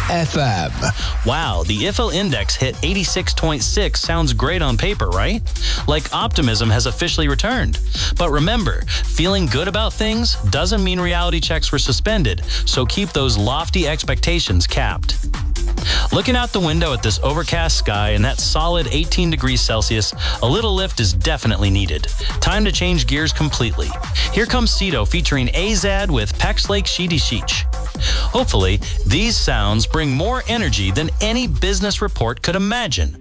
FM. Wow, the IFO index hit 86.6 sounds great on paper, right? Like optimism has officially returned. But remember, feeling good about things doesn't mean reality checks were suspended, so keep those lofty expectations capped. Looking out the window at this overcast sky and that solid 18 degrees Celsius, a little lift is definitely needed. Time to change gears completely. Here comes Cito featuring Azad with Pex Lake Sheedy Sheech. Hopefully, these sounds bring more energy than any business report could imagine.